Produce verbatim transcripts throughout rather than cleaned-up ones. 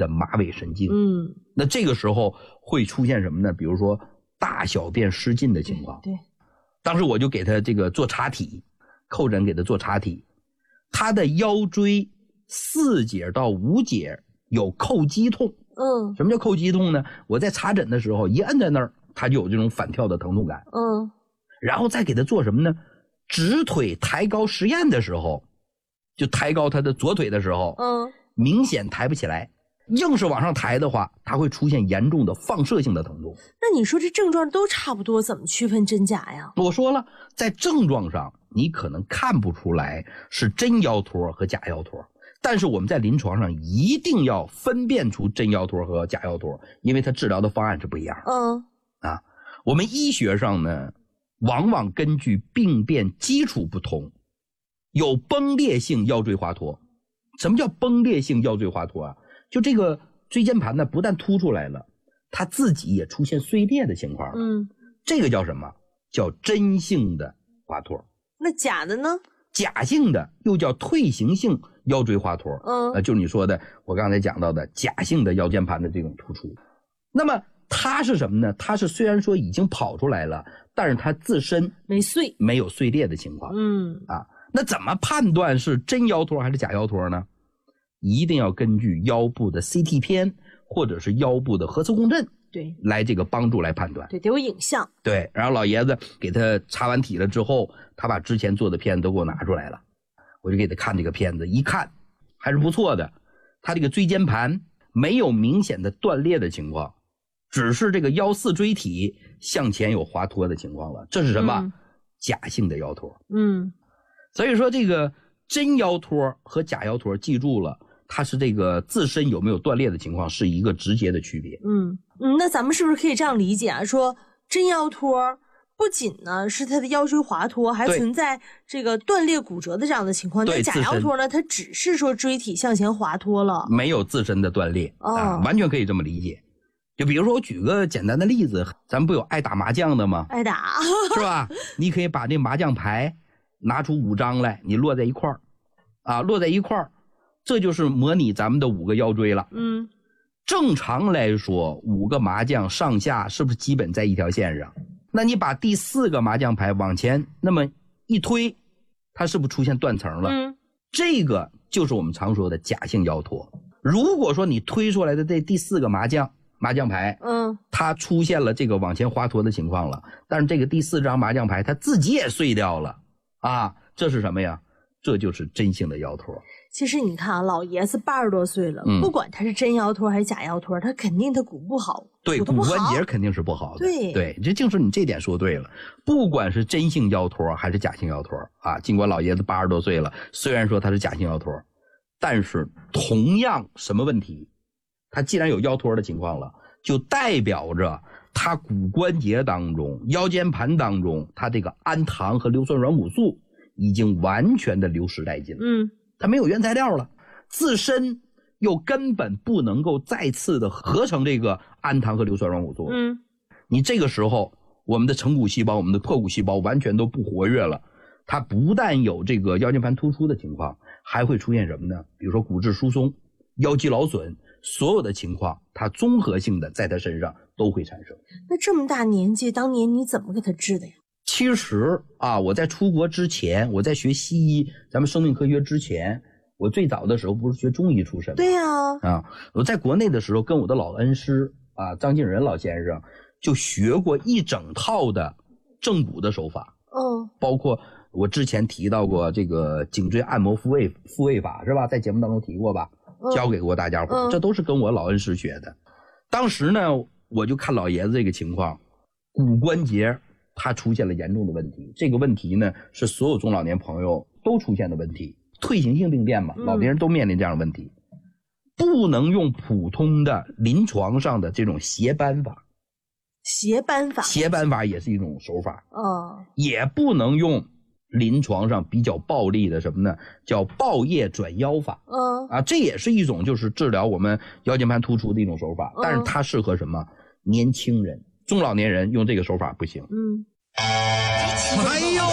的马尾神经。 嗯， 那这个时候会出现什么呢？比如说大小便失禁的情况。 对，对当时我就给他这个做查体，叩诊给他做查体，他的腰椎四节到五节有叩击痛。 嗯， 什么叫叩击痛呢？我在查诊的时候一摁在那儿，他就有这种反跳的疼痛感。 嗯， 然后再给他做什么呢？直腿抬高实验的时候，就抬高他的左腿的时候， 嗯， 明显抬不起来，硬是往上抬的话，它会出现严重的放射性的疼痛。 那你说这症状都差不多，怎么区分真假呀？ 我说了，在症状上你可能看不出来是真腰托和假腰托，但是我们在临床上一定要分辨出真腰托和假腰托，因为它治疗的方案是不一样的。 嗯， 啊，我们医学上呢，往往根据病变基础不同，有崩裂性腰椎滑脱。什么叫崩裂性腰椎滑脱啊？就这个椎间盘呢，不但凸出来了，它自己也出现碎裂的情况了。 嗯， 这个叫什么？叫真性的滑脱。 那假的呢？ 假性的又叫退行性腰椎滑脱。 嗯， 呃，就是你说的，我刚才讲到的假性的腰间盘的这种突出。那么它是什么呢？它是虽然说已经跑出来了，但是它自身没碎， 没有碎裂的情况。 嗯， 啊，那怎么判断是真腰托还是假腰托呢？一定要根据腰部的 C T 片或者是腰部的核磁共振， 对， 来这个帮助来判断。 对，得有影像。 对，然后老爷子给他查完体了之后，他把之前做的片子都给我拿出来了，我就给他看这个片子，一看还是不错的，他这个椎间盘没有明显的断裂的情况，只是这个腰四椎体向前有滑脱的情况了。这是什么？嗯、假性的腰托。 嗯， 所以说这个真腰托和假腰托，记住了，它是这个自身有没有断裂的情况是一个直接的区别。 嗯嗯，那咱们是不是可以这样理解啊？说真腰托不仅呢是它的腰椎滑脱，还存在这个断裂骨折的这样的情况。那假腰托呢，它只是说椎体向前滑脱了， 没有自身的断裂。哦、啊，完全可以这么理解。就比如说我举个简单的例子，咱们不有爱打麻将的吗？ 爱打是吧？你可以把这麻将牌拿出五张来，你摞在一块儿，啊，摞在一块儿，这就是模拟咱们的五个腰椎了。 嗯， 正常来说，五个麻将上下是不是基本在一条线上？那你把第四个麻将牌往前那么一推，它是不是出现断层了？ 嗯， 这个就是我们常说的假性腰托。如果说你推出来的这第四个麻将麻将牌， 嗯， 它出现了这个往前滑脱的情况了，但是这个第四张麻将牌它自己也碎掉了啊，这是什么呀？这就是真性的腰托。 其实你看啊，老爷子八十多岁了， 嗯、 不管他是真腰托还是假腰托，他肯定他骨不好， 对， 骨骨关节肯定是不好的。 对对，这就是你这点说对了。不管是真性腰托还是假性腰托啊，尽管老爷子八十多岁了，虽然说他是假性腰托，但是同样什么问题？他既然有腰托的情况了，就代表着他骨关节当中、腰间盘当中，他这个氨糖和硫酸软骨素已经完全的流失殆尽了。 嗯， 它没有原材料了，自身又根本不能够再次的合成这个氨糖和硫酸软骨素。 嗯， 你这个时候，我们的成骨细胞、我们的破骨细胞完全都不活跃了，它不但有这个腰间盘突出的情况，还会出现什么呢？比如说骨质疏松、腰肌劳损，所有的情况，它综合性的在它身上都会产生。 那这么大年纪，当年你怎么给他治的呀？ 其实啊，我在出国之前，我在学西医，咱们生命科学之前，我最早的时候不是学中医出身吗？ 对呀、啊， 啊，我在国内的时候跟我的老恩师啊张敬仁老先生就学过一整套的正骨的手法。 嗯， 包括我之前提到过这个颈椎按摩复位复位法是吧？在节目当中提过吧？ 嗯、 教给过大家伙、嗯，这都是跟我老恩师学的。当时呢，我就看老爷子这个情况，骨关节它出现了严重的问题。这个问题呢，是所有中老年朋友都出现的问题，退行性病变嘛，老年人都面临这样的问题，嗯、不能用普通的临床上的这种斜扳法。 斜扳法， 斜扳法也是一种手法。 哦， 也不能用临床上比较暴力的什么呢？叫抱叶转腰法。 嗯， 啊，这也是一种就是治疗我们腰间盘突出的一种手法，但是它适合什么？年轻人、中老年人用这个手法不行。 嗯， 哎呦，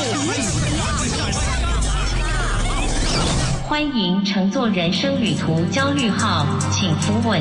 欢迎乘坐人生旅途焦虑号，请扶稳。